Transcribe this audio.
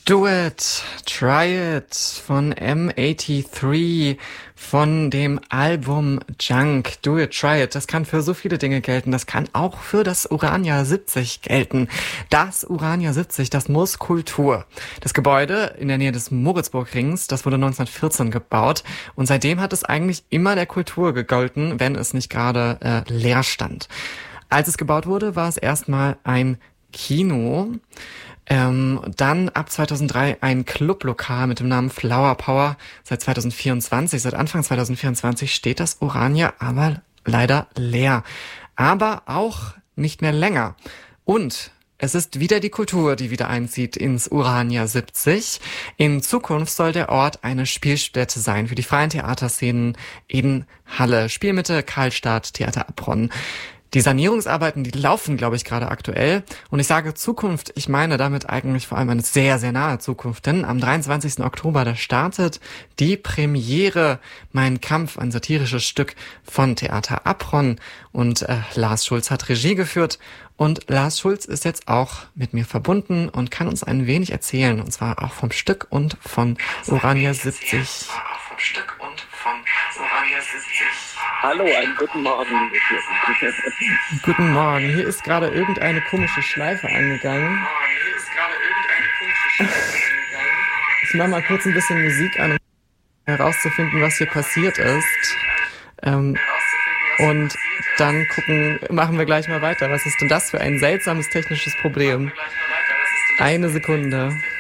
Do It, Try It von M83 von dem Album Junk. Do It, Try It. Das kann für so viele Dinge gelten. Das kann auch für das Urania 70 gelten. Das Urania 70, das muss Kultur. Das Gebäude in der Nähe des Moritzburgrings, das wurde 1914 gebaut. Und seitdem hat es eigentlich immer der Kultur gegolten, wenn es nicht gerade leer stand. Als es gebaut wurde, war es erstmal ein Kino. Dann ab 2003 ein Clublokal mit dem Namen Flower Power. Seit Anfang 2024 steht das Urania aber leider leer. Aber auch nicht mehr länger. Und es ist wieder die Kultur, die wieder einzieht ins Urania 70. In Zukunft soll der Ort eine Spielstätte sein für die freien Theaterszenen in Halle. Spielmitte, Karlstadt, Theater Apron. Die Sanierungsarbeiten, die laufen, glaube ich, gerade aktuell. Und ich sage Zukunft, ich meine damit eigentlich vor allem eine sehr, sehr nahe Zukunft. Denn am 23. Oktober, da startet die Premiere Mein Kampf, ein satirisches Stück von Theater Apron. Und Lars Schulz hat Regie geführt. Und Lars Schulz ist jetzt auch mit mir verbunden und kann uns ein wenig erzählen. Und zwar auch vom Stück und von Urania 70. Hallo, einen guten Morgen. Guten Morgen. Hier ist gerade irgendeine komische Schleife angegangen. Ich mache mal kurz ein bisschen Musik an, um herauszufinden, was hier passiert ist. Und dann machen wir gleich mal weiter. Was ist denn das für ein seltsames technisches Problem? Eine Sekunde.